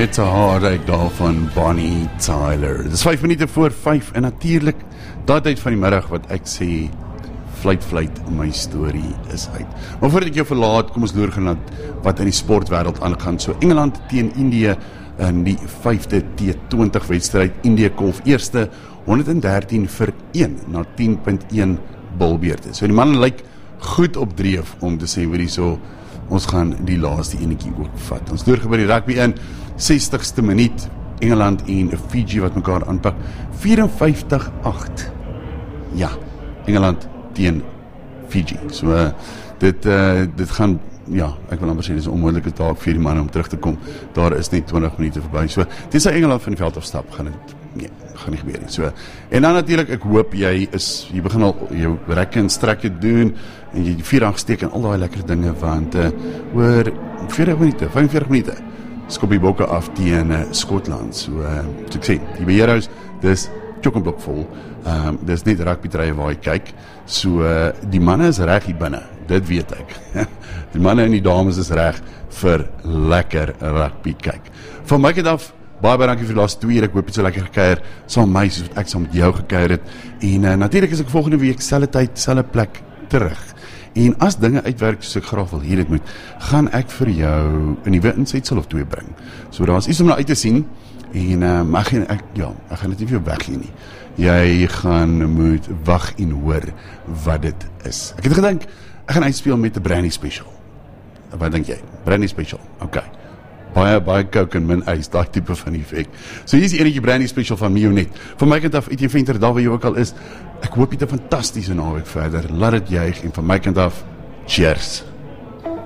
Net so hard uit daar van Bonnie Tyler. Dis 5 minute voor 5 en natuurlijk daai tyd van die middag wat ek sê fluit, my storie is uit. Maar voordat ek jou verlaat, kom ons loer gaan wat in die sportwêreld aangaan. So Engeland teen Indië in die 5de T20 wedstryd. Indië kolf eerste 113-1 na 10.1 bilbeerte. So die man lyk goed op dreef om te sê, hoorie so, ons gaan die laaste enetjie ook vat. Ons doorgaan by die rugby in 60ste minuut, Engeland en Fiji wat mekaar aanpak, 54-8. Ja, Engeland teen Fiji. So dit gaan, ja, ek wil amper sê, dit is 'n onmoontlike taak vir die manne om terug te kom. Daar is net 20 minute verby. So dis Engeland van die veld afstap, gaan nie gebeur nie. So, en dan natuurlik, ek hoop jy begin al jou rekke en strekke doen en jy die 4 aansteek en al daai lekker dinge, want oor 45 minute skop die bokke af teen Skotland. So ek sê, die beheerhuis, dis chock-en-blok vol. Dis net rugbytrye waar jy kyk. So die manne is reg hier binne, dit weet ek. Die manne en die dames is reg vir lekker rugby kyk. Van my kant af, baie dankie vir die laaste 2 uur, ek hoop jy so lekker gekuier, saam my, soos wat ek saam met jou gekuier het, en natuurlijk is ek volgende week, selfde tyd, selfde plek, terug, en as dinge uitwerk, soos ek graag wil hier het moet, gaan ek vir jou 'n nuwe insetsel of 2 bring, so daar is iets om na uit te sien, en ek gaan dit nie vir jou weggee nie, jy gaan moet wag en hoor wat dit is. Ek het gedink, ek gaan uitspeel met 'n brandy special. Wat dink jy? Brandy special, okay. Baie coke en min ys, daai tipe van effek. So hier is die enetjie brandy special van Mionet. Van my kant af, Etienne Venter, daar waar jy ook al is, ek hoop jy het 'n fantastiese naweek verder, laat dit juig, en van my kant af, cheers.